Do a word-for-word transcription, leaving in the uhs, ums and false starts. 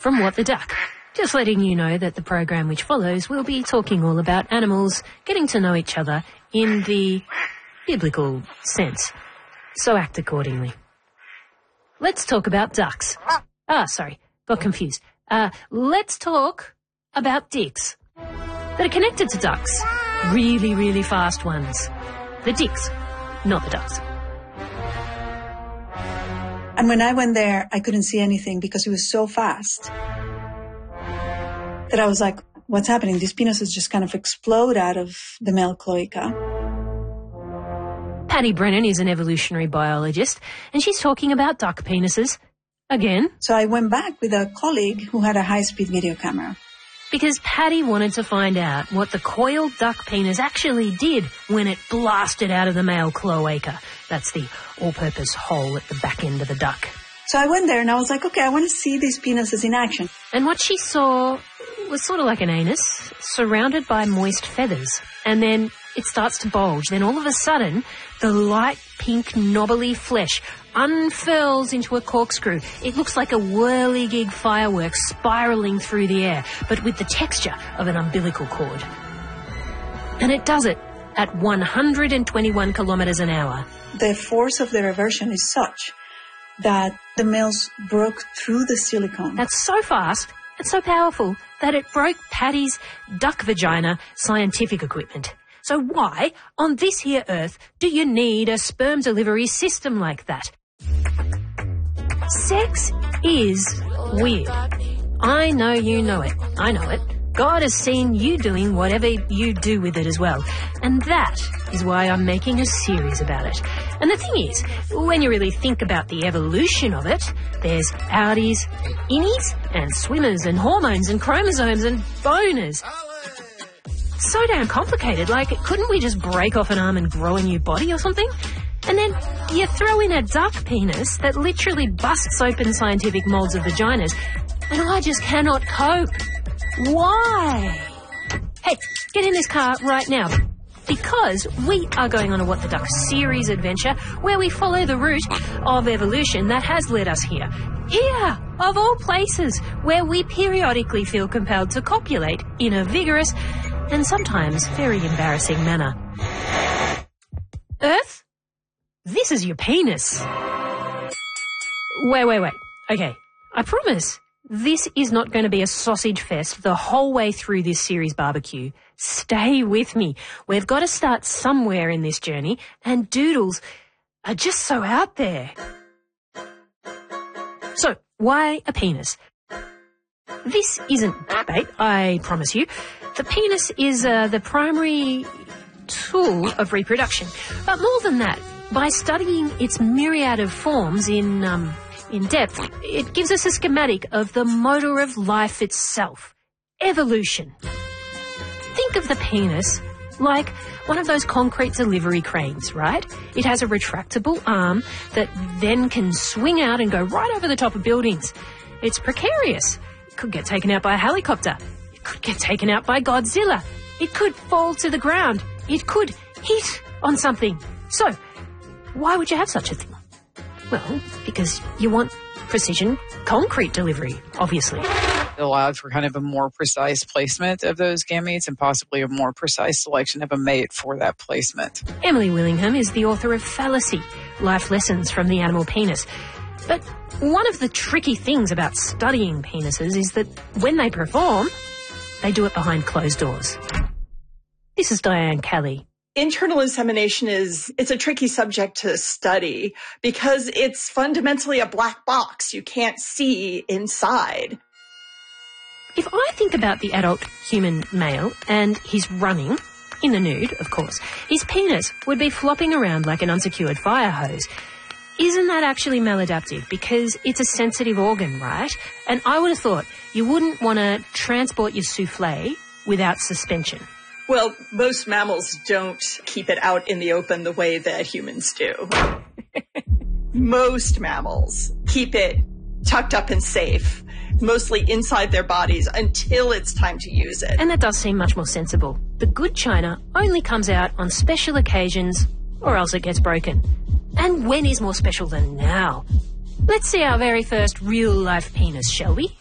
from What the Duck. Just letting you know that the program which follows will be talking all about animals getting to know each other in the biblical sense. So act accordingly. Let's talk about ducks. Ah, sorry, got confused. Uh, let's talk about dicks that are connected to ducks. Really, really fast ones. The dicks, not the ducks. And when I went there, I couldn't see anything because it was so fast that I was like, what's happening? These penises just kind of explode out of the male cloaca. Patty Brennan is an evolutionary biologist, and she's talking about duck penises again. So I went back with a colleague who had a high-speed video camera. Because Patty wanted to find out what the coiled duck penis actually did when it blasted out of the male cloaca. That's the all-purpose hole at the back end of the duck. So I went there and I was like, okay, I want to see these penises in action. And what she saw was sort of like an anus, surrounded by moist feathers. And then it starts to bulge. Then all of a sudden, the light pink knobbly flesh unfurls into a corkscrew. It looks like a whirligig firework spiralling through the air, but with the texture of an umbilical cord. And it does it at one hundred twenty-one kilometres an hour. The force of the reversion is such that the males broke through the silicone. That's so fast and so powerful that it broke Patty's duck vagina scientific equipment. So why, on this here Earth, do you need a sperm delivery system like that? Sex is weird. I know you know it. I know it. God has seen you doing whatever you do with it as well. And that is why I'm making a series about it. And the thing is, when you really think about the evolution of it, there's outies, innies, and swimmers, and hormones, and chromosomes, and boners. So damn complicated. Like, couldn't we just break off an arm and grow a new body or something? And then you throw in a duck penis that literally busts open scientific moulds of vaginas, and I just cannot cope. Why? Hey, get in this car right now, because we are going on a What the Duck series adventure where we follow the route of evolution that has led us here. Here, of all places, where we periodically feel compelled to copulate in a vigorous and sometimes very embarrassing manner. Earth? This is your penis. Wait, wait, wait. Okay, I promise this is not going to be a sausage fest the whole way through this series barbecue. Stay with me. We've got to start somewhere in this journey, and doodles are just so out there. So, why a penis? This isn't bait, I promise you. The penis is uh, the primary tool of reproduction. But more than that, by studying its myriad of forms in um, in depth, it gives us a schematic of the motor of life itself. Evolution. Think of the penis like one of those concrete delivery cranes, right? It has a retractable arm that then can swing out and go right over the top of buildings. It's precarious. It could get taken out by a helicopter. It could get taken out by Godzilla. It could fall to the ground. It could hit on something. So, why would you have such a thing? Well, because you want precision concrete delivery, obviously. It allowed for kind of a more precise placement of those gametes and possibly a more precise selection of a mate for that placement. Emily Willingham is the author of Fallacy, Life Lessons from the Animal Penis. But one of the tricky things about studying penises is that when they perform, they do it behind closed doors. This is Diane Kelly. Internal insemination is, it's a tricky subject to study because it's fundamentally a black box. You can't see inside. If I think about the adult human male and he's running, in the nude, of course, his penis would be flopping around like an unsecured fire hose. Isn't that actually maladaptive? Because it's a sensitive organ, right? And I would have thought you wouldn't want to transport your souffle without suspension. Well, most mammals don't keep it out in the open the way that humans do. Most mammals keep it tucked up and safe, mostly inside their bodies until it's time to use it. And that does seem much more sensible. The good china only comes out on special occasions or else it gets broken. And when is more special than now? Let's see our very first real-life penis, shall we?